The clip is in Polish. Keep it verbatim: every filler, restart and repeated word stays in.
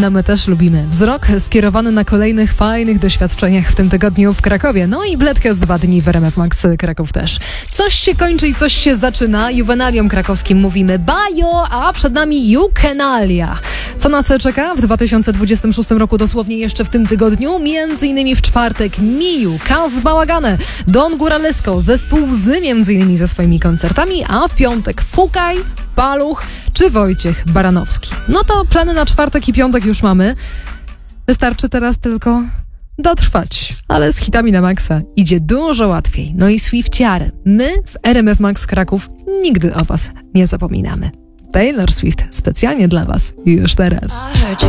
No my też lubimy. Wzrok skierowany na kolejnych fajnych doświadczeniach w tym tygodniu w Krakowie. No i Bledkę z dwa dni w R M F Max Kraków też. Coś się kończy i coś się zaczyna. Juwenaliom krakowskim mówimy bajo, a przed nami jukenalia. Co nas czeka w dwa tysiące dwudziestym szóstym roku, dosłownie jeszcze w tym tygodniu? Między innymi w czwartek Miju, Kaz Bałagane, Don Góralesko, zespół Z między innymi ze swoimi koncertami, a w piątek Fukaj, Paluch czy Wojciech Baranowski. No to plany na czwartek i piątek już mamy. Wystarczy teraz tylko dotrwać, ale z hitami na maksa idzie dużo łatwiej. No i Swiftiary. My w R M F Max Kraków nigdy o was nie zapominamy. Taylor Swift specjalnie dla was już teraz.